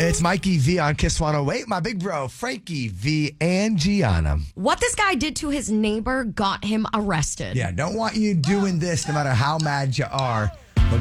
It's Mikey V on Kiss 108. My big bro, Frankie V and Gianna. What this guy did to his neighbor got him arrested. Yeah, don't want you doing this no matter how mad you are.